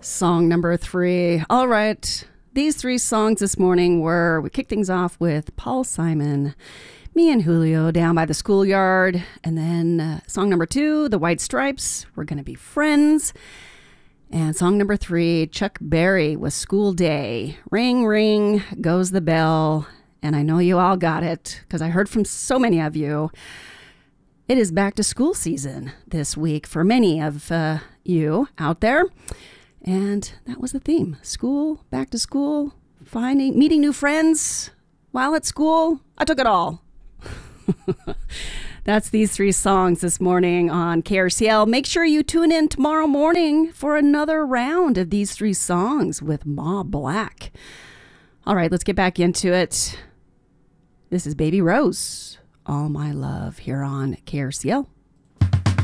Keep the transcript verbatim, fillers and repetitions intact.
Song number three. All right. These three songs this morning were, we kicked things off with Paul Simon, Me and Julio, Down by the Schoolyard. And then uh, song number two, The White Stripes, We're Gonna Be Friends. And song number three, Chuck Berry with School Day. Ring, ring, goes the bell. And I know you all got it because I heard from so many of you. It is back to school season this week for many of uh, you out there. And that was the theme. School, back to school, finding, meeting new friends while at school. I took it all. That's these three songs this morning on K R C L. Make sure you tune in tomorrow morning for another round of these three songs with Ma Black. All right, let's get back into it. This is Baby Rose, All My Love, here on K R C L.